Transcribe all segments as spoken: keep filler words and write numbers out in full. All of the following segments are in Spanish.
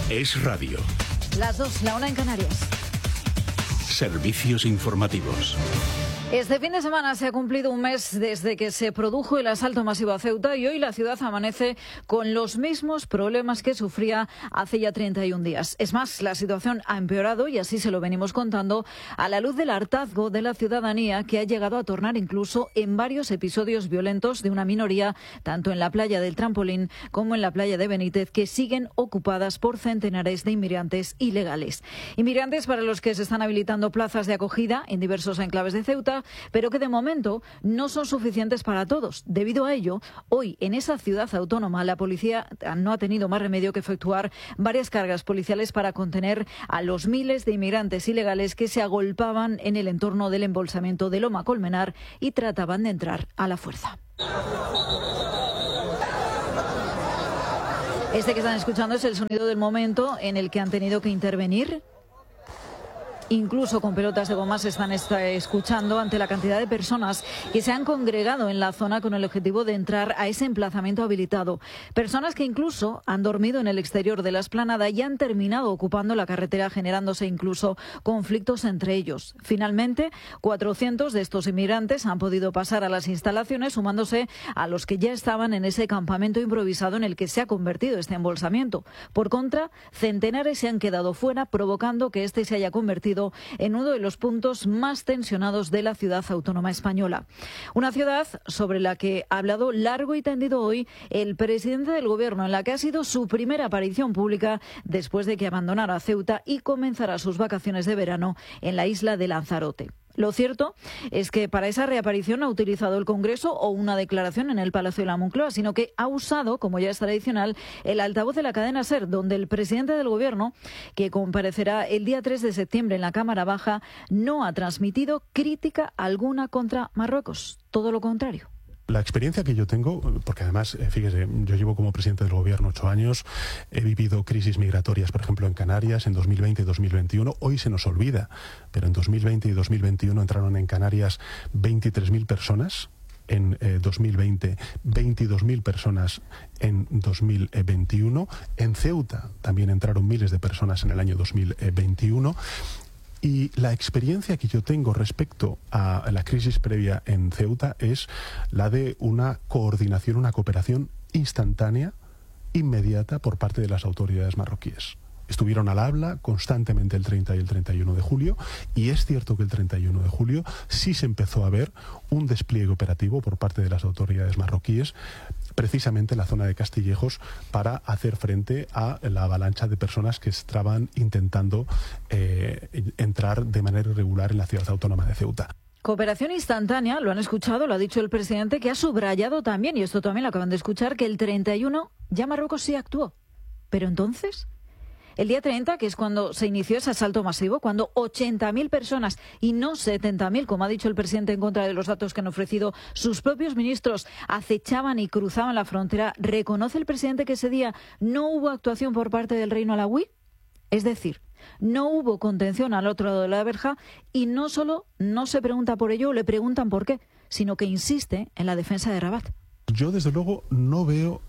Es radio. Las dos, la una en Canarias. Servicios informativos. Este fin de semana se ha cumplido un mes desde que se produjo el asalto masivo a Ceuta y hoy la ciudad amanece con los mismos problemas que sufría hace ya treinta y un días. Es más, la situación ha empeorado y así se lo venimos contando a la luz del hartazgo de la ciudadanía que ha llegado a tornar incluso en varios episodios violentos de una minoría, tanto en la playa del Trampolín como en la playa de Benítez, que siguen ocupadas por centenares de inmigrantes ilegales. Inmigrantes para los que se están habilitando plazas de acogida en diversos enclaves de Ceuta, pero que de momento no son suficientes para todos. Debido a ello, hoy en esa ciudad autónoma la policía no ha tenido más remedio que efectuar varias cargas policiales para contener a los miles de inmigrantes ilegales que se agolpaban en el entorno del embolsamiento de Loma Colmenar y trataban de entrar a la fuerza. Este que están escuchando es el sonido del momento en el que han tenido que intervenir. Incluso con pelotas de goma se están escuchando ante la cantidad de personas que se han congregado en la zona con el objetivo de entrar a ese emplazamiento habilitado. Personas que incluso han dormido en el exterior de la explanada y han terminado ocupando la carretera, generándose incluso conflictos entre ellos. Finalmente, cuatrocientos de estos inmigrantes han podido pasar a las instalaciones, sumándose a los que ya estaban en ese campamento improvisado en el que se ha convertido este embolsamiento. Por contra, centenares se han quedado fuera, provocando que este se haya convertido en uno de los puntos más tensionados de la ciudad autónoma española. Una ciudad sobre la que ha hablado largo y tendido hoy el presidente del Gobierno, en la que ha sido su primera aparición pública después de que abandonara Ceuta y comenzara sus vacaciones de verano en la isla de Lanzarote. Lo cierto es que para esa reaparición no ha utilizado el Congreso o una declaración en el Palacio de la Moncloa, sino que ha usado, como ya es tradicional, el altavoz de la cadena SER, donde el presidente del Gobierno, que comparecerá el día tres de septiembre en la Cámara Baja, no ha transmitido crítica alguna contra Marruecos. Todo lo contrario. La experiencia que yo tengo, porque además, fíjese, yo llevo como presidente del Gobierno ocho años, he vivido crisis migratorias, por ejemplo, en Canarias en dos mil veinte y dos mil veintiuno. Hoy se nos olvida, pero en dos mil veinte y dos mil veintiuno entraron en Canarias veintitrés mil personas. En eh, dos mil veinte, veintidós mil personas en dos mil veintiuno. En Ceuta también entraron miles de personas en el año dos mil veintiuno. Y la experiencia que yo tengo respecto a la crisis previa en Ceuta es la de una coordinación, una cooperación instantánea, inmediata por parte de las autoridades marroquíes. Estuvieron al habla constantemente el treinta y el treinta y uno de julio, y es cierto que el treinta y uno de julio sí se empezó a ver un despliegue operativo por parte de las autoridades marroquíes, precisamente en la zona de Castillejos, para hacer frente a la avalancha de personas que estaban intentando eh, entrar de manera irregular en la ciudad autónoma de Ceuta. Cooperación instantánea, lo han escuchado, lo ha dicho el presidente, que ha subrayado también, y esto también lo acaban de escuchar, que el treinta y uno ya Marruecos sí actuó. Pero entonces, el día treinta, que es cuando se inició ese asalto masivo, cuando ochenta mil personas y no setenta mil, como ha dicho el presidente en contra de los datos que han ofrecido sus propios ministros, acechaban y cruzaban la frontera, ¿reconoce el presidente que ese día no hubo actuación por parte del Reino Alauí? Es decir, no hubo contención al otro lado de la verja, y no solo no se pregunta por ello o le preguntan por qué, sino que insiste en la defensa de Rabat. Yo, desde luego, no veo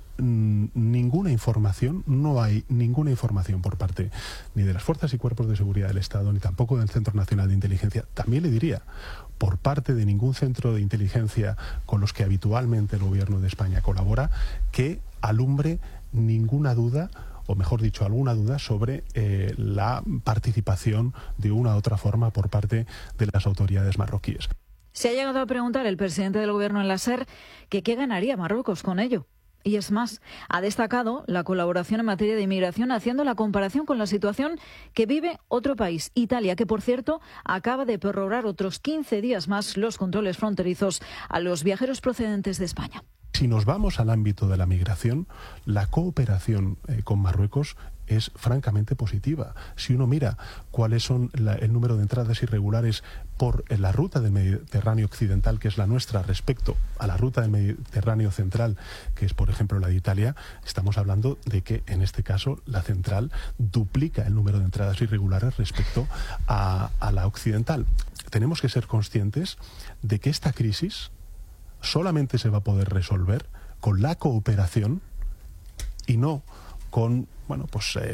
ninguna información, no hay ninguna información por parte ni de las fuerzas y cuerpos de seguridad del Estado, ni tampoco del Centro Nacional de Inteligencia, también le diría, por parte de ningún centro de inteligencia con los que habitualmente el Gobierno de España colabora, que alumbre ninguna duda, o mejor dicho, alguna duda sobre eh, la participación de una u otra forma por parte de las autoridades marroquíes. Se ha llegado a preguntar el presidente del Gobierno en la SER que qué ganaría Marruecos con ello. Y es más, ha destacado la colaboración en materia de inmigración, haciendo la comparación con la situación que vive otro país, Italia, que por cierto acaba de prorrogar otros quince días más los controles fronterizos a los viajeros procedentes de España. Si nos vamos al ámbito de la migración, la cooperación eh, con Marruecos es francamente positiva. Si uno mira cuáles son la, el número de entradas irregulares por eh, la ruta del Mediterráneo occidental, que es la nuestra, respecto a la ruta del Mediterráneo central, que es, por ejemplo, la de Italia, estamos hablando de que, en este caso, la central duplica el número de entradas irregulares respecto a, a la occidental. Tenemos que ser conscientes de que esta crisis solamente se va a poder resolver con la cooperación y no con, bueno, pues eh,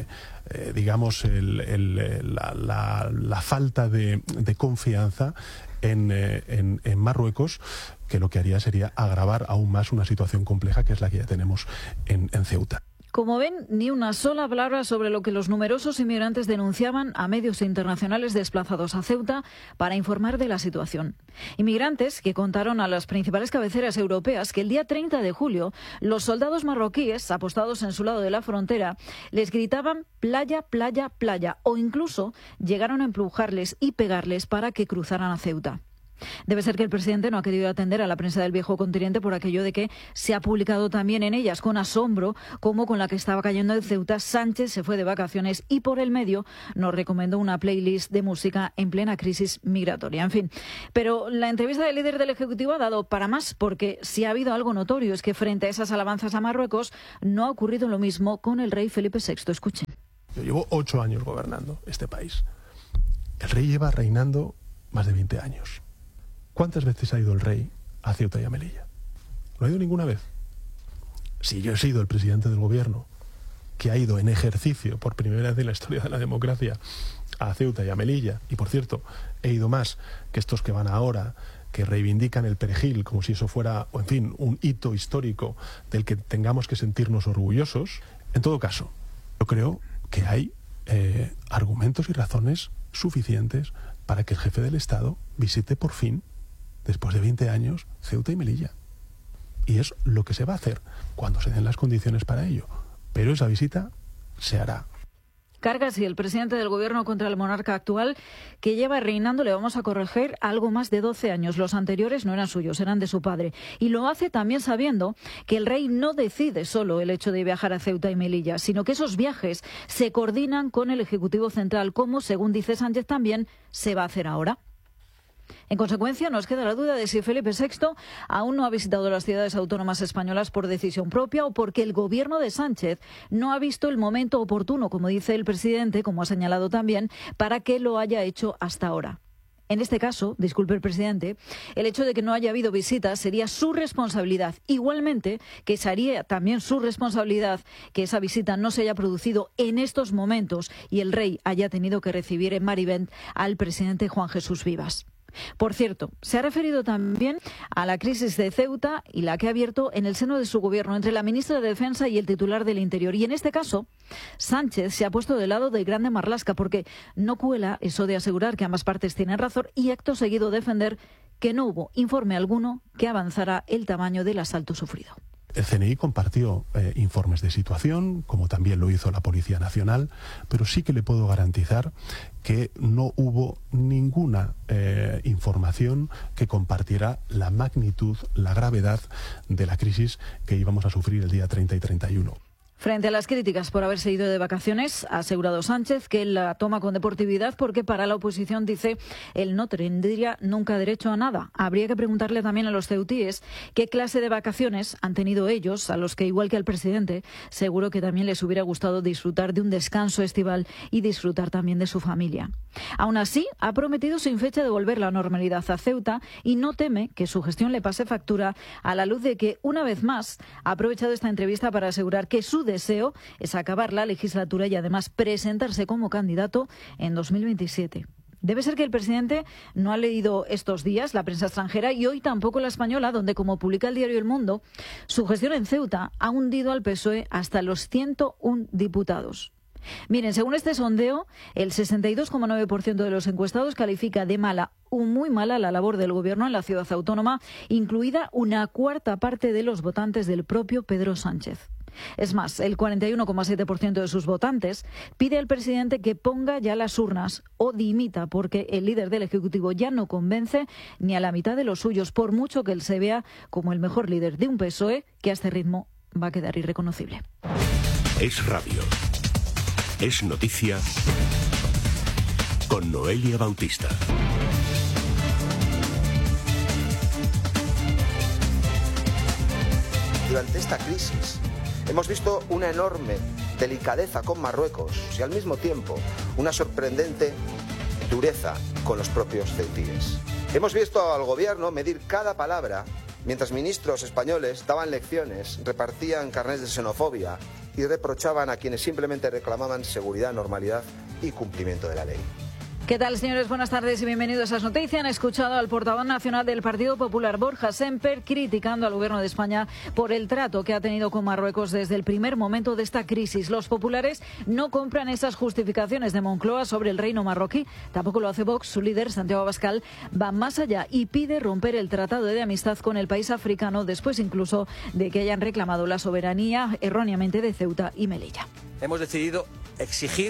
eh, digamos, el, el, la, la, la falta de, de confianza en, eh, en, en Marruecos, que lo que haría sería agravar aún más una situación compleja que es la que ya tenemos en, en Ceuta. Como ven, ni una sola palabra sobre lo que los numerosos inmigrantes denunciaban a medios internacionales desplazados a Ceuta para informar de la situación. Inmigrantes que contaron a las principales cabeceras europeas que el día treinta de julio los soldados marroquíes, apostados en su lado de la frontera, les gritaban playa, playa, playa, o incluso llegaron a empujarles y pegarles para que cruzaran a Ceuta. Debe ser que el presidente no ha querido atender a la prensa del viejo continente por aquello de que se ha publicado también en ellas con asombro cómo con la que estaba cayendo en Ceuta Sánchez se fue de vacaciones y por el medio nos recomendó una playlist de música en plena crisis migratoria. En fin, pero la entrevista del líder del Ejecutivo ha dado para más, porque si ha habido algo notorio es que frente a esas alabanzas a Marruecos no ha ocurrido lo mismo con el rey Felipe sexto. Escuchen. Yo llevo ocho años gobernando este país. El rey lleva reinando más de veinte años. ¿Cuántas veces ha ido el rey a Ceuta y a Melilla? No ha ido ninguna vez. Si yo he sido el presidente del gobierno que ha ido en ejercicio por primera vez en la historia de la democracia a Ceuta y a Melilla, y por cierto, he ido más que estos que van ahora, que reivindican el perejil como si eso fuera, o en fin, un hito histórico del que tengamos que sentirnos orgullosos. En todo caso, yo creo que hay eh, argumentos y razones suficientes para que el jefe del Estado visite por fin, después de veinte años, Ceuta y Melilla. Y es lo que se va a hacer cuando se den las condiciones para ello. Pero esa visita se hará. Carga así el presidente del gobierno contra el monarca actual, que lleva reinando, le vamos a corregir, algo más de doce años. Los anteriores no eran suyos, eran de su padre. Y lo hace también sabiendo que el rey no decide solo el hecho de viajar a Ceuta y Melilla, sino que esos viajes se coordinan con el Ejecutivo Central, como, según dice Sánchez, también se va a hacer ahora. En consecuencia, nos queda la duda de si Felipe sexto aún no ha visitado las ciudades autónomas españolas por decisión propia o porque el gobierno de Sánchez no ha visto el momento oportuno, como dice el presidente, como ha señalado también, para que lo haya hecho hasta ahora. En este caso, disculpe el presidente, el hecho de que no haya habido visitas sería su responsabilidad. Igualmente, que sería también su responsabilidad que esa visita no se haya producido en estos momentos y el rey haya tenido que recibir en Marivent al presidente Juan Jesús Vivas. Por cierto, se ha referido también a la crisis de Ceuta y la que ha abierto en el seno de su gobierno entre la ministra de Defensa y el titular del Interior. Y en este caso, Sánchez se ha puesto del lado del Grande Marlaska, porque no cuela eso de asegurar que ambas partes tienen razón y acto seguido defender que no hubo informe alguno que avanzara el tamaño del asalto sufrido. El C N I compartió eh, informes de situación, como también lo hizo la Policía Nacional, pero sí que le puedo garantizar que no hubo ninguna eh, información que compartiera la magnitud, la gravedad de la crisis que íbamos a sufrir el día treinta y treinta y uno. Frente a las críticas por haberse ido de vacaciones, ha asegurado Sánchez que la toma con deportividad porque para la oposición, dice, él no tendría nunca derecho a nada. Habría que preguntarle también a los ceutíes qué clase de vacaciones han tenido ellos, a los que, igual que al presidente, seguro que también les hubiera gustado disfrutar de un descanso estival y disfrutar también de su familia. Aún así, ha prometido sin fecha devolver la normalidad a Ceuta y no teme que su gestión le pase factura, a la luz de que, una vez más, ha aprovechado esta entrevista para asegurar que su deseo es acabar la legislatura y además presentarse como candidato en dos mil veintisiete. Debe ser que el presidente no ha leído estos días la prensa extranjera y hoy tampoco la española, donde, como publica el diario El Mundo, su gestión en Ceuta ha hundido al P S O E hasta los ciento uno diputados. Miren, según este sondeo, el sesenta y dos coma nueve por ciento de los encuestados califica de mala o muy mala la labor del gobierno en la ciudad autónoma, incluida una cuarta parte de los votantes del propio Pedro Sánchez. Es más, el cuarenta y uno coma siete por ciento de sus votantes pide al presidente que ponga ya las urnas o dimita, porque el líder del Ejecutivo ya no convence ni a la mitad de los suyos, por mucho que él se vea como el mejor líder de un P S O E que a este ritmo va a quedar irreconocible. Es radio. Es noticia con Noelia Bautista. Durante esta crisis hemos visto una enorme delicadeza con Marruecos y al mismo tiempo una sorprendente dureza con los propios ceutíes. Hemos visto al gobierno medir cada palabra mientras ministros españoles daban lecciones, repartían carnets de xenofobia y reprochaban a quienes simplemente reclamaban seguridad, normalidad y cumplimiento de la ley. ¿Qué tal, señores? Buenas tardes y bienvenidos a Noticias. Han escuchado al portavoz nacional del Partido Popular, Borja Sémper, criticando al Gobierno de España por el trato que ha tenido con Marruecos desde el primer momento de esta crisis. Los populares no compran esas justificaciones de Moncloa sobre el reino marroquí. Tampoco lo hace Vox. Su líder, Santiago Abascal, va más allá y pide romper el tratado de amistad con el país africano, después incluso de que hayan reclamado la soberanía erróneamente de Ceuta y Melilla. Hemos decidido exigir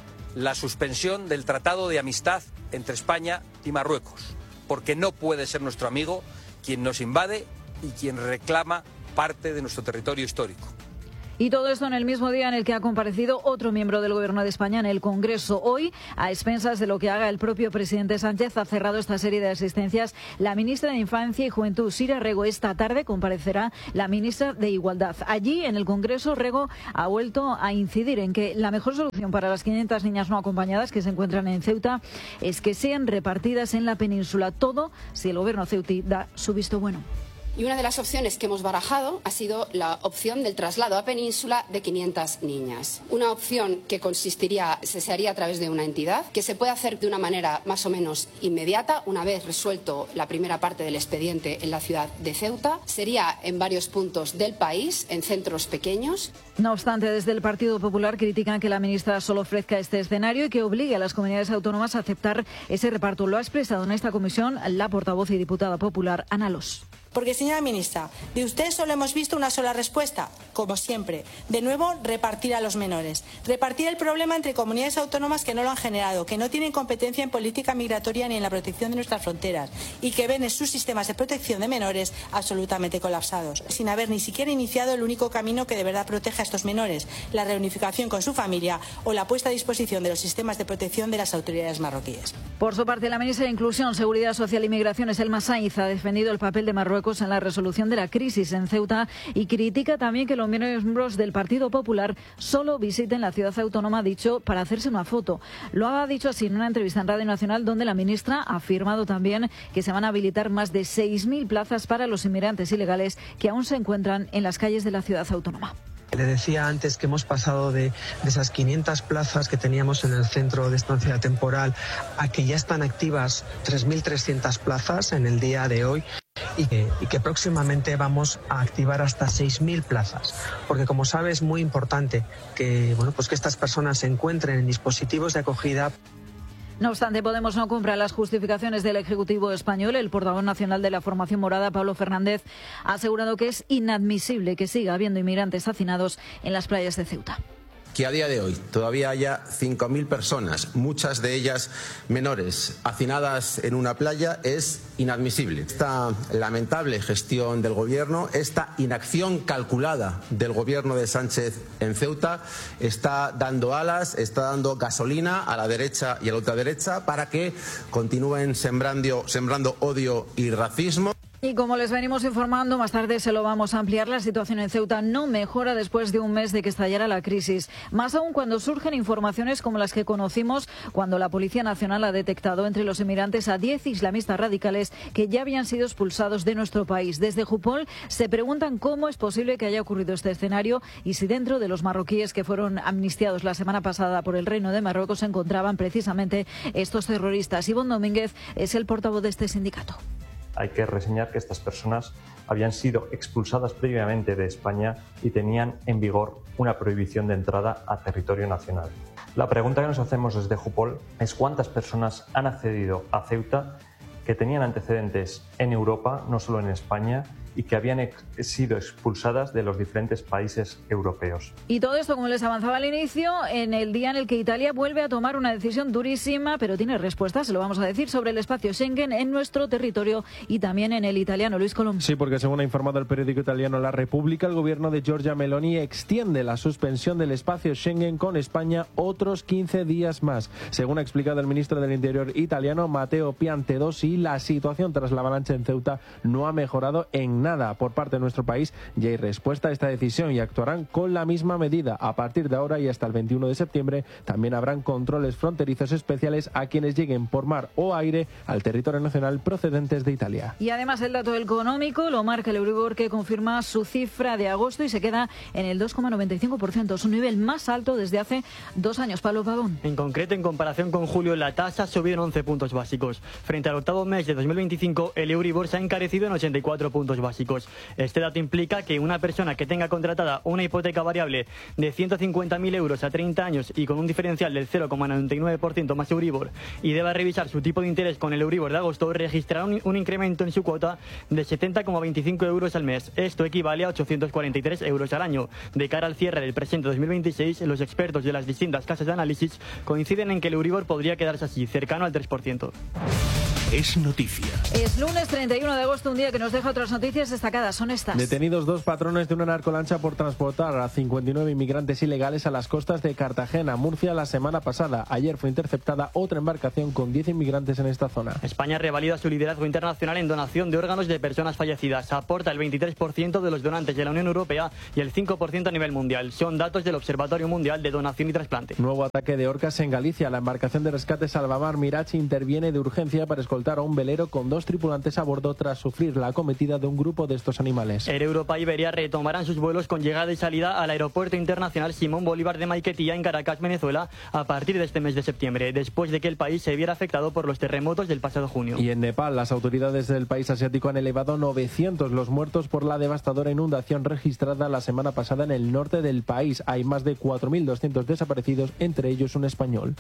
la suspensión del Tratado de Amistad entre España y Marruecos, porque no puede ser nuestro amigo quien nos invade y quien reclama parte de nuestro territorio histórico. Y todo esto en el mismo día en el que ha comparecido otro miembro del Gobierno de España en el Congreso. Hoy, a expensas de lo que haga el propio presidente Sánchez, ha cerrado esta serie de asistencias la ministra de Infancia y Juventud, Sira Rego. Esta tarde comparecerá la ministra de Igualdad. Allí, en el Congreso, Rego ha vuelto a incidir en que la mejor solución para las quinientas niñas no acompañadas que se encuentran en Ceuta es que sean repartidas en la península. Todo si el Gobierno ceutí da su visto bueno. Y una de las opciones que hemos barajado ha sido la opción del traslado a península de quinientas niñas. Una opción que consistiría, se, se haría a través de una entidad, que se puede hacer de una manera más o menos inmediata, una vez resuelto la primera parte del expediente en la ciudad de Ceuta. Sería en varios puntos del país, en centros pequeños. No obstante, desde el Partido Popular critican que la ministra solo ofrezca este escenario y que obligue a las comunidades autónomas a aceptar ese reparto. Lo ha expresado en esta comisión la portavoz y diputada popular Ana Los. Porque, señora ministra, de usted solo hemos visto una sola respuesta, como siempre. De nuevo, repartir a los menores. Repartir el problema entre comunidades autónomas que no lo han generado, que no tienen competencia en política migratoria ni en la protección de nuestras fronteras y que ven en sus sistemas de protección de menores absolutamente colapsados, sin haber ni siquiera iniciado el único camino que de verdad protege a estos menores, la reunificación con su familia o la puesta a disposición de los sistemas de protección de las autoridades marroquíes. Por su parte, la ministra de Inclusión, Seguridad Social y Migraciones, Elma Sainz, ha defendido el papel de Marruecos en la resolución de la crisis en Ceuta y critica también que los miembros del Partido Popular solo visiten la ciudad autónoma, dicho, para hacerse una foto. Lo ha dicho así en una entrevista en Radio Nacional, donde la ministra ha afirmado también que se van a habilitar más de seis mil plazas para los inmigrantes ilegales que aún se encuentran en las calles de la ciudad autónoma. Le decía antes que hemos pasado de, de esas quinientas plazas que teníamos en el centro de estancia temporal a que ya están activas tres mil trescientas plazas en el día de hoy y que, y que próximamente vamos a activar hasta seis mil plazas. Porque, como sabe, es muy importante que, bueno, pues que estas personas se encuentren en dispositivos de acogida. No obstante, Podemos no compra las justificaciones del Ejecutivo español. El portavoz nacional de la formación morada, Pablo Fernández, ha asegurado que es inadmisible que siga habiendo inmigrantes hacinados en las playas de Ceuta. Que a día de hoy todavía haya cinco mil personas, muchas de ellas menores, hacinadas en una playa es inadmisible. Esta lamentable gestión del Gobierno, esta inacción calculada del Gobierno de Sánchez en Ceuta está dando alas, está dando gasolina a la derecha y a la ultraderecha para que continúen sembrando, sembrando odio y racismo. Y como les venimos informando, más tarde se lo vamos a ampliar, la situación en Ceuta no mejora después de un mes de que estallara la crisis. Más aún cuando surgen informaciones como las que conocimos cuando la Policía Nacional ha detectado entre los inmigrantes a diez islamistas radicales que ya habían sido expulsados de nuestro país. Desde Jupol se preguntan cómo es posible que haya ocurrido este escenario y si dentro de los marroquíes que fueron amnistiados la semana pasada por el Reino de Marruecos se encontraban precisamente estos terroristas. Ivonne Domínguez es el portavoz de este sindicato. Hay que reseñar que estas personas habían sido expulsadas previamente de España y tenían en vigor una prohibición de entrada a territorio nacional. La pregunta que nos hacemos desde Jupol es cuántas personas han accedido a Ceuta que tenían antecedentes en Europa, no solo en España, y que habían ex sido expulsadas de los diferentes países europeos. Y todo esto, como les avanzaba al inicio, en el día en el que Italia vuelve a tomar una decisión durísima, pero tiene respuesta, se lo vamos a decir, sobre el espacio Schengen en nuestro territorio y también en el italiano. Luis Colom. Sí, porque según ha informado el periódico italiano La Repubblica, el gobierno de Giorgia Meloni extiende la suspensión del espacio Schengen con España otros quince días más. Según ha explicado el ministro del Interior italiano, Matteo Piantedosi, la situación tras la avalancha en Ceuta no ha mejorado en sin nada por parte de nuestro país, ya hay respuesta a esta decisión y actuarán con la misma medida. A partir de ahora y hasta el veintiuno de septiembre también habrán controles fronterizos especiales a quienes lleguen por mar o aire al territorio nacional procedentes de Italia. Y además el dato económico lo marca el Euribor, que confirma su cifra de agosto y se queda en el dos coma noventa y cinco por ciento, su nivel más alto desde hace dos años. Pablo Pavón. En concreto, en comparación con julio, la tasa ha subido en once puntos básicos. Frente al octavo mes de dos mil veinticinco, el Euribor se ha encarecido en ochenta y cuatro puntos básicos. Este dato implica que una persona que tenga contratada una hipoteca variable de ciento cincuenta mil euros a treinta años y con un diferencial del cero coma noventa y nueve por ciento más Euribor y deba revisar su tipo de interés con el Euribor de agosto, registrará un, un incremento en su cuota de setenta coma veinticinco euros al mes. Esto equivale a ochocientos cuarenta y tres euros al año. De cara al cierre del presente dos mil veintiséis, los expertos de las distintas casas de análisis coinciden en que el Euribor podría quedarse así, cercano al tres por ciento. Es noticia. Es lunes treinta y uno de agosto, un día que nos deja otras noticias destacadas. Son estas. Detenidos dos patrones de una narcolancha por transportar a cincuenta y nueve inmigrantes ilegales a las costas de Cartagena, Murcia, la semana pasada. Ayer fue interceptada otra embarcación con diez inmigrantes en esta zona. España revalida su liderazgo internacional en donación de órganos de personas fallecidas. Aporta el veintitrés por ciento de los donantes de la Unión Europea y el cinco por ciento a nivel mundial. Son datos del Observatorio Mundial de Donación y Trasplante. Nuevo ataque de orcas en Galicia. La embarcación de rescate Salvamar Mirage interviene de urgencia para escoltar a un velero con dos tripulantes a bordo tras sufrir la acometida de un grupo de estos animales. Air Europa y Iberia retomarán sus vuelos con llegada y salida al Aeropuerto Internacional Simón Bolívar de Maiquetía en Caracas, Venezuela, a partir de este mes de septiembre, después de que el país se viera afectado por los terremotos del pasado junio. Y en Nepal, las autoridades del país asiático han elevado novecientos los muertos por la devastadora inundación registrada la semana pasada en el norte del país. Hay más de cuatro mil doscientos desaparecidos, entre ellos un español.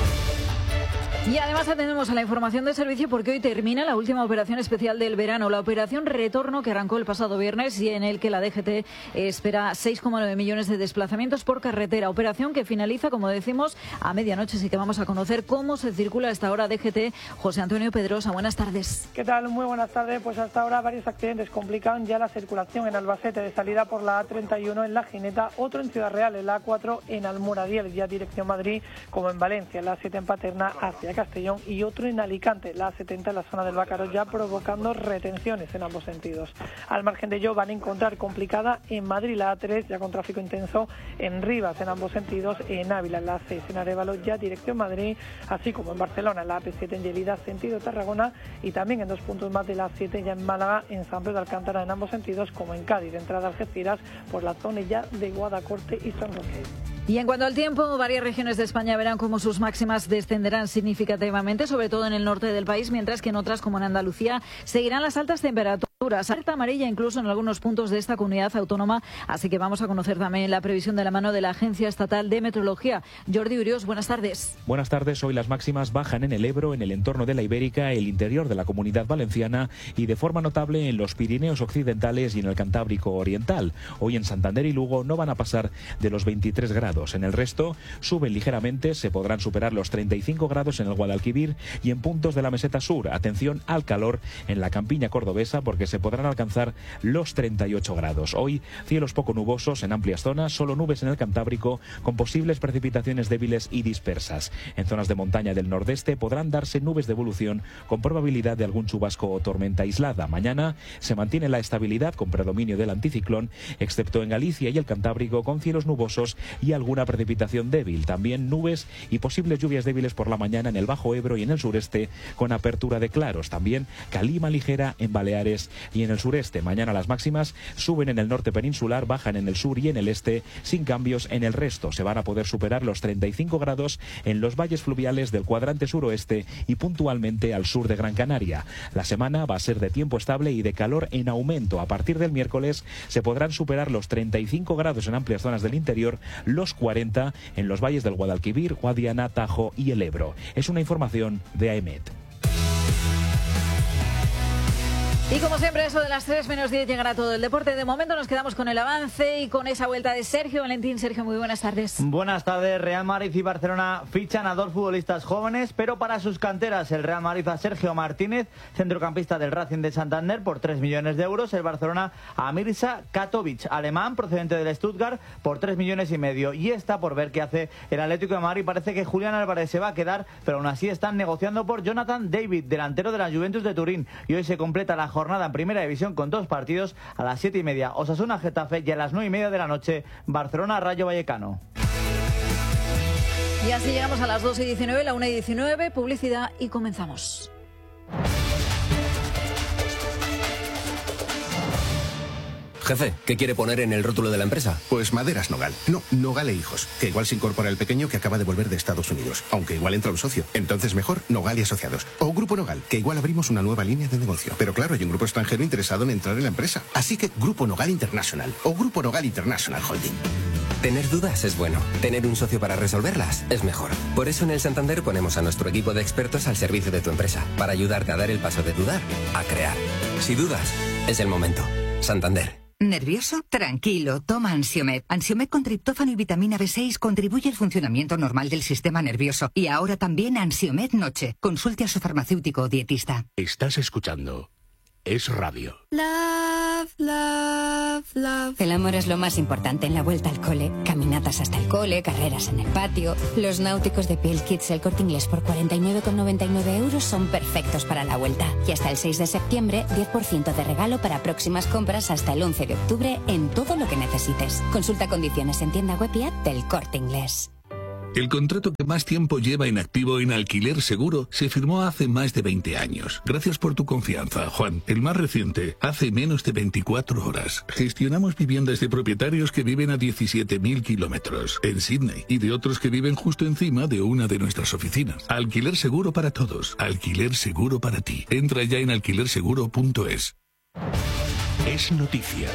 Y además atendemos a la información de servicio porque hoy termina la última operación especial del verano, la operación Retorno, que arrancó el pasado viernes y en el que la D G T espera seis coma nueve millones de desplazamientos por carretera. Operación que finaliza, como decimos, a medianoche. Así que vamos a conocer cómo se circula a esta hora D G T. José Antonio Pedrosa, buenas tardes. ¿Qué tal? Muy buenas tardes. Pues hasta ahora varios accidentes complican ya la circulación en Albacete, de salida por la A treinta y uno en La Gineta, otro en Ciudad Real, en la A cuatro en Almoradiel, ya dirección Madrid, como en Valencia, en la A siete en Paterna hacia Castellón, y otro en Alicante, la A setenta en la zona del Bácaro, ya provocando retenciones en ambos sentidos. Al margen de ello van a encontrar complicada en Madrid la A tres, ya con tráfico intenso en Rivas en ambos sentidos, en Ávila, en la A seis en Arévalo, ya dirección Madrid, así como en Barcelona, en la A P siete en Lleida, sentido Tarragona, y también en dos puntos más de la A siete ya en Málaga, en San Pedro de Alcántara en ambos sentidos, como en Cádiz, de entrada a Algeciras, por la zona ya de Guadacorte y San Roque. Y en cuanto al tiempo, varias regiones de España verán cómo sus máximas descenderán significativamente, sobre todo en el norte del país, mientras que en otras, como en Andalucía, seguirán las altas temperaturas. Alerta amarilla incluso en algunos puntos de esta comunidad autónoma, así que vamos a conocer también la previsión de la mano de la Agencia Estatal de Meteorología. Jordi Urios, buenas tardes. Buenas tardes. Hoy las máximas bajan en el Ebro, en el entorno de la Ibérica, el interior de la Comunidad Valenciana y de forma notable en los Pirineos occidentales y en el Cantábrico oriental. Hoy en Santander y Lugo no van a pasar de los veintitrés grados. En el resto suben ligeramente, se podrán superar los treinta y cinco grados en el Guadalquivir y en puntos de la meseta sur. Atención al calor en la campiña cordobesa, porque se podrán alcanzar los treinta y ocho grados. Hoy cielos poco nubosos en amplias zonas, solo nubes en el Cantábrico con posibles precipitaciones débiles y dispersas. En zonas de montaña del nordeste podrán darse nubes de evolución con probabilidad de algún chubasco o tormenta aislada. Mañana se mantiene la estabilidad con predominio del anticiclón, excepto en Galicia y el Cantábrico, con cielos nubosos y alguna precipitación débil. También nubes y posibles lluvias débiles por la mañana en el Bajo Ebro y en el sureste, con apertura de claros. También calima ligera en Baleares y en el sureste. Mañana las máximas suben en el norte peninsular, bajan en el sur y en el este, sin cambios en el resto. Se van a poder superar los treinta y cinco grados en los valles fluviales del cuadrante suroeste y puntualmente al sur de Gran Canaria. La semana va a ser de tiempo estable y de calor en aumento. A partir del miércoles se podrán superar los treinta y cinco grados en amplias zonas del interior, los cuarenta en los valles del Guadalquivir, Guadiana, Tajo y el Ebro. Es una información de AEMET. Y como siempre, eso de las tres menos diez llegará todo el deporte. De momento nos quedamos con el avance y con esa vuelta de Sergio Valentín. Sergio, muy buenas tardes. Buenas tardes. Real Madrid y Barcelona fichan a dos futbolistas jóvenes, pero para sus canteras. El Real Madrid a Sergio Martínez, centrocampista del Racing de Santander, por tres millones de euros. El Barcelona a Mirza Katovic, alemán, procedente del Stuttgart, por tres millones y medio. Y está por ver qué hace el Atlético de Madrid. Parece que Julián Álvarez se va a quedar, pero aún así están negociando por Jonathan David, delantero de la Juventus de Turín. Y hoy se completa la jornada en Primera División con dos partidos a las siete y media Osasuna Getafe y a las nueve y media de la noche Barcelona Rayo Vallecano. Y así llegamos a las dos y diecinueve, la una y diecinueve, publicidad y comenzamos. Jefe, ¿qué quiere poner en el rótulo de la empresa? Pues Maderas Nogal. No, Nogal e Hijos. Que igual se incorpora el pequeño que acaba de volver de Estados Unidos. Aunque igual entra un socio. Entonces mejor Nogal y Asociados. O Grupo Nogal, que igual abrimos una nueva línea de negocio. Pero claro, hay un grupo extranjero interesado en entrar en la empresa. Así que Grupo Nogal International. O Grupo Nogal International Holding. Tener dudas es bueno. Tener un socio para resolverlas es mejor. Por eso en el Santander ponemos a nuestro equipo de expertos al servicio de tu empresa. Para ayudarte a dar el paso de dudar a crear. Si dudas, es el momento. Santander. ¿Nervioso? Tranquilo, toma Ansiomed. Ansiomed con triptófano y vitamina B seis contribuye al funcionamiento normal del sistema nervioso. Y ahora también Ansiomed Noche. Consulte a su farmacéutico o dietista. Estás escuchando Es Radio. Love, love, love. El amor es lo más importante en la vuelta al cole. Caminatas hasta el cole, carreras en el patio. Los náuticos de Piel Kids El Corte Inglés por cuarenta y nueve con noventa y nueve euros son perfectos para la vuelta. Y hasta el seis de septiembre, diez por ciento de regalo para próximas compras hasta el once de octubre en todo lo que necesites. Consulta condiciones en tienda web y app del Corte Inglés. El contrato que más tiempo lleva en activo en Alquiler Seguro se firmó hace más de veinte años. Gracias por tu confianza, Juan. El más reciente, hace menos de veinticuatro horas. Gestionamos viviendas de propietarios que viven a diecisiete mil kilómetros en Sydney y de otros que viven justo encima de una de nuestras oficinas. Alquiler Seguro para todos. Alquiler Seguro para ti. Entra ya en alquiler seguro punto es. Es noticia.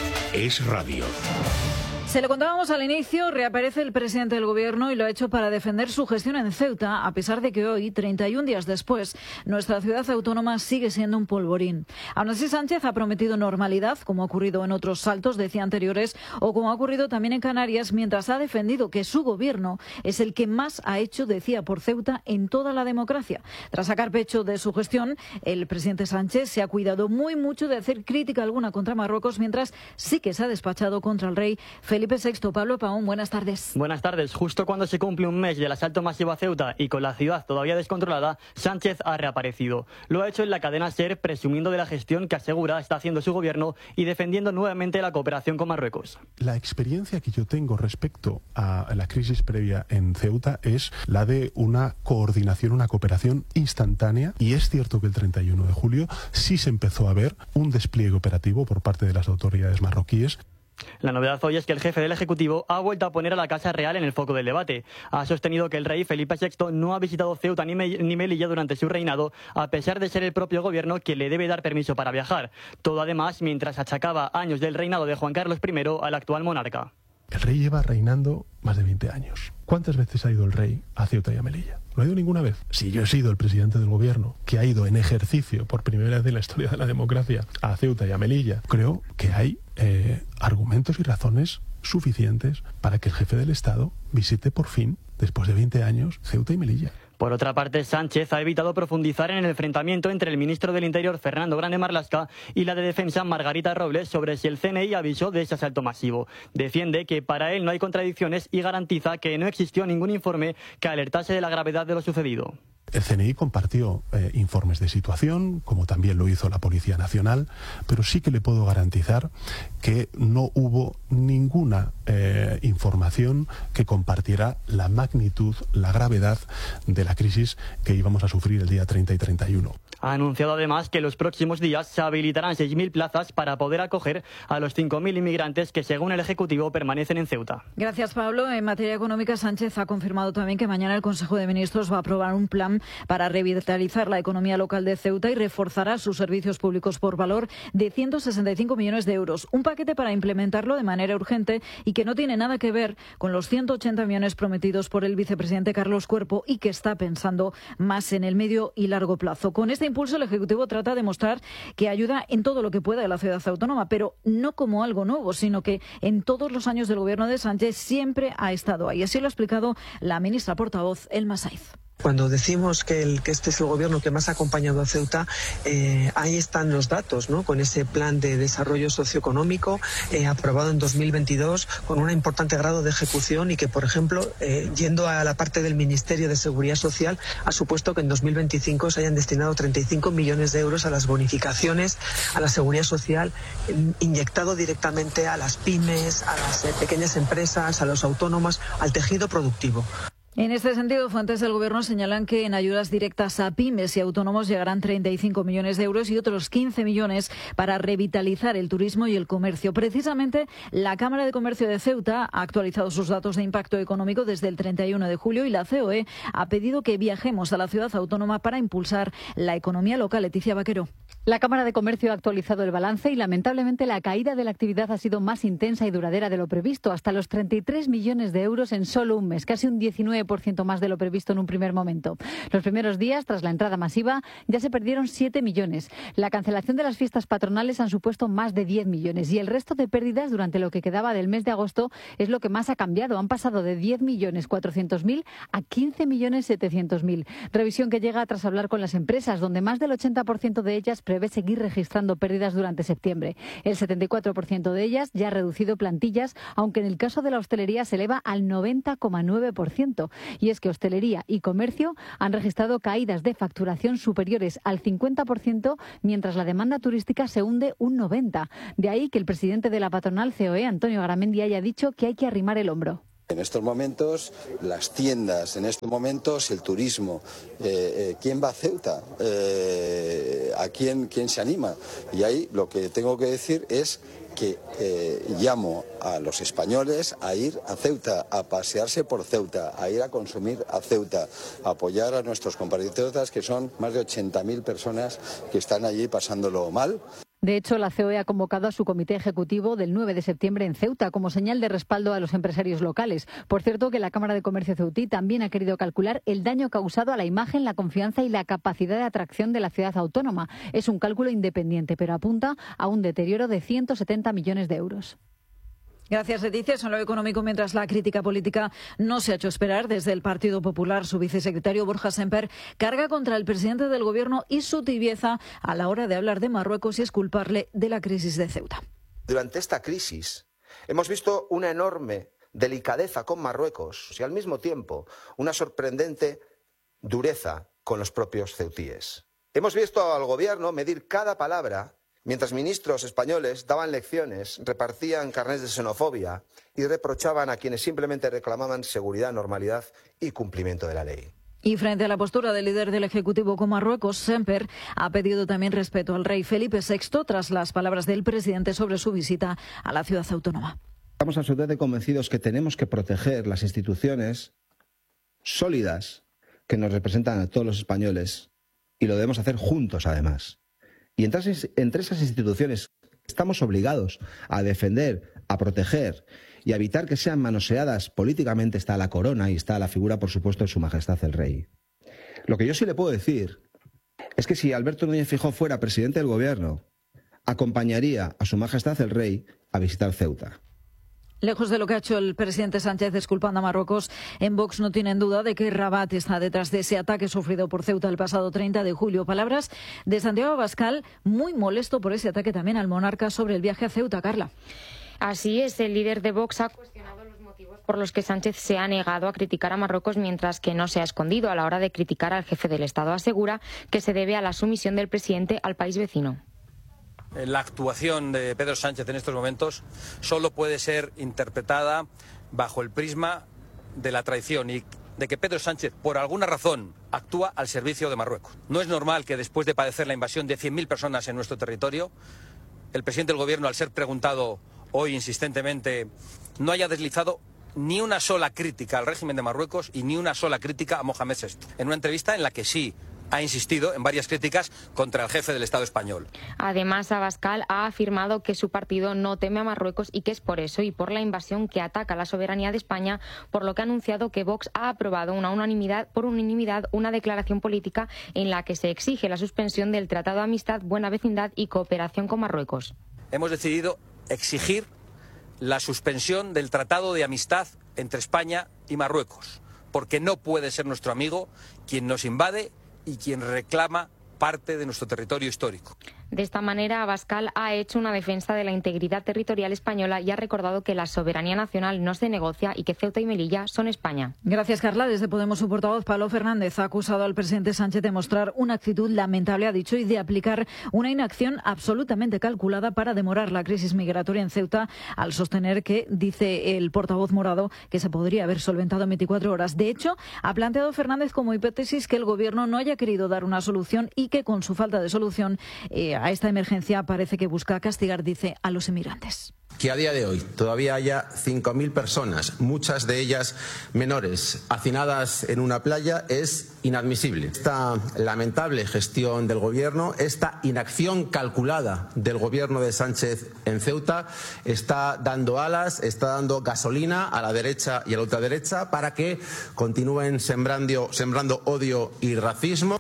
Es radio. Se lo contábamos al inicio, reaparece el presidente del Gobierno y lo ha hecho para defender su gestión en Ceuta, a pesar de que hoy, treinta y un días después, nuestra ciudad autónoma sigue siendo un polvorín. Aún así, Sánchez ha prometido normalidad, como ha ocurrido en otros saltos, decía anteriores, o como ha ocurrido también en Canarias, mientras ha defendido que su Gobierno es el que más ha hecho, decía, por Ceuta en toda la democracia. Tras sacar pecho de su gestión, el presidente Sánchez se ha cuidado muy mucho de hacer crítica alguna contra Marruecos, mientras sí que se ha despachado contra el rey Felipe Felipe sexto. Pablo Paón, buenas tardes. Buenas tardes. Justo cuando se cumple un mes del asalto masivo a Ceuta y con la ciudad todavía descontrolada, Sánchez ha reaparecido. Lo ha hecho en la cadena SER, presumiendo de la gestión que asegura está haciendo su gobierno y defendiendo nuevamente la cooperación con Marruecos. La experiencia que yo tengo respecto a la crisis previa en Ceuta es la de una coordinación, una cooperación instantánea, y es cierto que el treinta y uno de julio sí se empezó a ver un despliegue operativo por parte de las autoridades marroquíes. La novedad hoy es que el jefe del Ejecutivo ha vuelto a poner a la Casa Real en el foco del debate. Ha sostenido que el rey Felipe sexto no ha visitado Ceuta ni, Me- ni Melilla durante su reinado, a pesar de ser el propio gobierno quien le debe dar permiso para viajar. Todo además mientras achacaba años del reinado de Juan Carlos primero al actual monarca. El rey lleva reinando más de veinte años. ¿Cuántas veces ha ido el rey a Ceuta y a Melilla? No ha ido ninguna vez. Si yo he sido el presidente del gobierno que ha ido en ejercicio por primera vez en la historia de la democracia a Ceuta y a Melilla, creo que hay eh, argumentos y razones suficientes para que el jefe del Estado visite por fin, después de veinte años, Ceuta y Melilla. Por otra parte, Sánchez ha evitado profundizar en el enfrentamiento entre el ministro del Interior, Fernando Grande Marlaska, y la de Defensa, Margarita Robles, sobre si el C N I avisó de ese asalto masivo. Defiende que para él no hay contradicciones y garantiza que no existió ningún informe que alertase de la gravedad de lo sucedido. El C N I compartió eh, informes de situación, como también lo hizo la Policía Nacional, pero sí que le puedo garantizar que no hubo ninguna eh, información que compartiera la magnitud, la gravedad de la crisis que íbamos a sufrir el día treinta y treinta y uno. Ha anunciado además que los próximos días se habilitarán seis mil plazas para poder acoger a los cinco mil inmigrantes que, según el Ejecutivo, permanecen en Ceuta. Gracias, Pablo. En materia económica, Sánchez ha confirmado también que mañana el Consejo de Ministros va a aprobar un plan para revitalizar la economía local de Ceuta y reforzará sus servicios públicos por valor de ciento sesenta y cinco millones de euros. Un paquete para implementarlo de manera urgente y que no tiene nada que ver con los ciento ochenta millones prometidos por el vicepresidente Carlos Cuerpo y que está pensando más en el medio y largo plazo. Con este impulso, el Ejecutivo trata de mostrar que ayuda en todo lo que pueda a la ciudad autónoma, pero no como algo nuevo, sino que en todos los años del gobierno de Sánchez siempre ha estado ahí. Así lo ha explicado la ministra portavoz, Elma Saiz. Cuando decimos que, el, que este es el gobierno que más ha acompañado a Ceuta, eh, ahí están los datos, ¿no? Con ese plan de desarrollo socioeconómico eh, aprobado en dos mil veintidós con un importante grado de ejecución y que, por ejemplo, eh, yendo a la parte del Ministerio de Seguridad Social, ha supuesto que en dos mil veinticinco se hayan destinado treinta y cinco millones de euros a las bonificaciones, a la seguridad social, inyectado directamente a las pymes, a las eh, pequeñas empresas, a los autónomos, al tejido productivo. En este sentido, fuentes del Gobierno señalan que en ayudas directas a pymes y autónomos llegarán treinta y cinco millones de euros y otros quince millones para revitalizar el turismo y el comercio. Precisamente, la Cámara de Comercio de Ceuta ha actualizado sus datos de impacto económico desde el treinta y uno de julio y la C O E ha pedido que viajemos a la ciudad autónoma para impulsar la economía local. Leticia Vaquero. La Cámara de Comercio ha actualizado el balance y, lamentablemente, la caída de la actividad ha sido más intensa y duradera de lo previsto, hasta los treinta y tres millones de euros en solo un mes, casi un diecinueve por ciento más de lo previsto en un primer momento. Los primeros días, tras la entrada masiva, ya se perdieron siete millones. La cancelación de las fiestas patronales han supuesto más de diez millones y el resto de pérdidas durante lo que quedaba del mes de agosto es lo que más ha cambiado. Han pasado de diez millones cuatrocientos mil a quince millones setecientos mil. Revisión que llega tras hablar con las empresas, donde más del ochenta por ciento de ellas prevé seguir registrando pérdidas durante septiembre. El setenta y cuatro por ciento de ellas ya ha reducido plantillas, aunque en el caso de la hostelería se eleva al noventa coma nueve por ciento. Y es que hostelería y comercio han registrado caídas de facturación superiores al cincuenta por ciento, mientras la demanda turística se hunde un noventa por ciento. De ahí que el presidente de la patronal C O E, Antonio Garamendi, haya dicho que hay que arrimar el hombro. En estos momentos, las tiendas, en estos momentos, el turismo. Eh, eh, ¿Quién va a Ceuta? Eh, ¿A quién, quién se anima? Y ahí lo que tengo que decir es que eh, llamo a los españoles a ir a Ceuta, a pasearse por Ceuta, a ir a consumir a Ceuta, a apoyar a nuestros compatriotas, que son más de ochenta mil personas que están allí pasándolo mal. De hecho, la C O E ha convocado a su comité ejecutivo del nueve de septiembre en Ceuta como señal de respaldo a los empresarios locales. Por cierto, que la Cámara de Comercio ceutí también ha querido calcular el daño causado a la imagen, la confianza y la capacidad de atracción de la ciudad autónoma. Es un cálculo independiente, pero apunta a un deterioro de ciento setenta millones de euros. Gracias, Leticia. Eso en lo económico, mientras la crítica política no se ha hecho esperar. Desde el Partido Popular, su vicesecretario Borja Semper carga contra el presidente del Gobierno y su tibieza a la hora de hablar de Marruecos y exculparle de la crisis de Ceuta. Durante esta crisis hemos visto una enorme delicadeza con Marruecos y al mismo tiempo una sorprendente dureza con los propios ceutíes. Hemos visto al Gobierno medir cada palabra mientras ministros españoles daban lecciones, repartían carnets de xenofobia y reprochaban a quienes simplemente reclamaban seguridad, normalidad y cumplimiento de la ley. Y frente a la postura del líder del Ejecutivo con Marruecos, Semper ha pedido también respeto al rey Felipe sexto tras las palabras del presidente sobre su visita a la ciudad autónoma. Estamos absolutamente convencidos que tenemos que proteger las instituciones sólidas que nos representan a todos los españoles y lo debemos hacer juntos, además. Y entre, entre esas instituciones estamos obligados a defender, a proteger y a evitar que sean manoseadas políticamente está la corona y está la figura, por supuesto, de Su Majestad el Rey. Lo que yo sí le puedo decir es que si Alberto Núñez Feijóo fuera presidente del Gobierno, acompañaría a Su Majestad el Rey a visitar Ceuta. Lejos de lo que ha hecho el presidente Sánchez exculpando a Marruecos, en Vox no tienen duda de que Rabat está detrás de ese ataque sufrido por Ceuta el pasado treinta de julio. Palabras de Santiago Abascal, muy molesto por ese ataque también al monarca sobre el viaje a Ceuta. Carla. Así es, el líder de Vox ha cuestionado los motivos por los que Sánchez se ha negado a criticar a Marruecos, mientras que no se ha escondido a la hora de criticar al jefe del Estado. Asegura que se debe a la sumisión del presidente al país vecino. La actuación de Pedro Sánchez en estos momentos solo puede ser interpretada bajo el prisma de la traición y de que Pedro Sánchez, por alguna razón, actúa al servicio de Marruecos. No es normal que después de padecer la invasión de cien mil personas en nuestro territorio, el presidente del Gobierno, al ser preguntado hoy insistentemente, no haya deslizado ni una sola crítica al régimen de Marruecos y ni una sola crítica a Mohamed sexto. En una entrevista en la que sí ha insistido en varias críticas contra el jefe del Estado español. Además, Abascal ha afirmado que su partido no teme a Marruecos y que es por eso y por la invasión que ataca la soberanía de España, por lo que ha anunciado que Vox ha aprobado una unanimidad, por unanimidad una declaración política en la que se exige la suspensión del Tratado de Amistad, Buena Vecindad y Cooperación con Marruecos. Hemos decidido exigir la suspensión del Tratado de Amistad entre España y Marruecos, porque no puede ser nuestro amigo quien nos invade y quien reclama parte de nuestro territorio histórico. De esta manera, Abascal ha hecho una defensa de la integridad territorial española y ha recordado que la soberanía nacional no se negocia y que Ceuta y Melilla son España. Gracias, Carla. Desde Podemos, su portavoz, Pablo Fernández, ha acusado al presidente Sánchez de mostrar una actitud lamentable, ha dicho, y de aplicar una inacción absolutamente calculada para demorar la crisis migratoria en Ceuta, al sostener que, dice el portavoz morado, que se podría haber solventado en veinticuatro horas. De hecho, ha planteado Fernández como hipótesis que el Gobierno no haya querido dar una solución y que, con su falta de solución eh, a esta emergencia, parece que busca castigar, dice, a los emigrantes. Que a día de hoy todavía haya cinco mil personas, muchas de ellas menores, hacinadas en una playa es inadmisible. Esta lamentable gestión del Gobierno, esta inacción calculada del Gobierno de Sánchez en Ceuta está dando alas, está dando gasolina a la derecha y a la ultraderecha para que continúen sembrando, sembrando odio y racismo.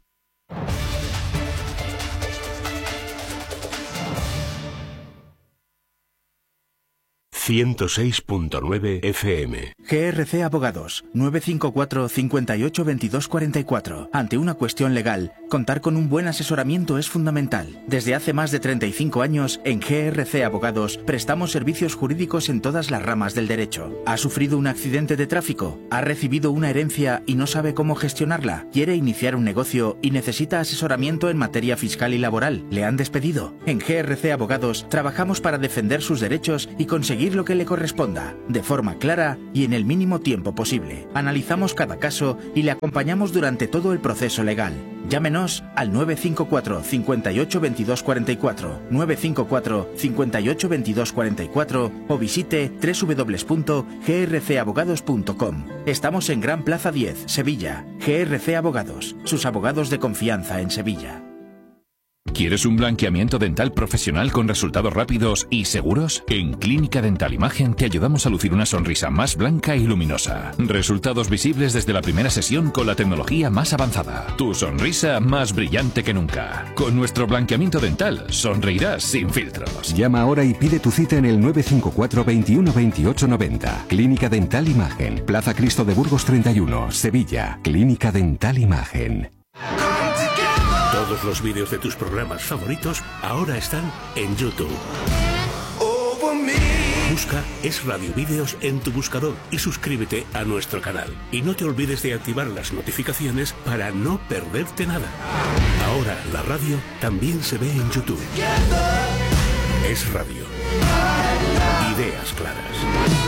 ciento seis punto nueve F M. G R C Abogados, nueve cinco cuatro, cinco ocho, veintidós cuarenta y cuatro. Ante una cuestión legal, contar con un buen asesoramiento es fundamental. Desde hace más de treinta y cinco años, en G R C Abogados, prestamos servicios jurídicos en todas las ramas del derecho. ¿Ha sufrido un accidente de tráfico? ¿Ha recibido una herencia y no sabe cómo gestionarla? ¿Quiere iniciar un negocio y necesita asesoramiento en materia fiscal y laboral? ¿Le han despedido? En G R C Abogados, trabajamos para defender sus derechos y conseguir lo que le corresponda, de forma clara y en el mínimo tiempo posible. Analizamos cada caso y le acompañamos durante todo el proceso legal. Llámenos al nueve cinco cuatro, cinco ocho, veintidós cuarenta y cuatro, nueve cinco cuatro, cinco ocho, veintidós cuarenta y cuatro o visite doble u doble u doble u punto g r c abogados punto com. Estamos en Gran Plaza diez, Sevilla. G R C Abogados, sus abogados de confianza en Sevilla. ¿Quieres un blanqueamiento dental profesional con resultados rápidos y seguros? En Clínica Dental Imagen te ayudamos a lucir una sonrisa más blanca y luminosa. Resultados visibles desde la primera sesión con la tecnología más avanzada. Tu sonrisa más brillante que nunca. Con nuestro blanqueamiento dental sonreirás sin filtros. Llama ahora y pide tu cita en el nueve cinco cuatro, veintiuno, veintiocho, noventa. Clínica Dental Imagen. Plaza Cristo de Burgos treinta y uno, Sevilla. Clínica Dental Imagen. Todos los vídeos de tus programas favoritos ahora están en YouTube. Busca Es Radio Vídeos en tu buscador y suscríbete a nuestro canal. Y no te olvides de activar las notificaciones para no perderte nada. Ahora la radio también se ve en YouTube. Es Radio. Ideas claras.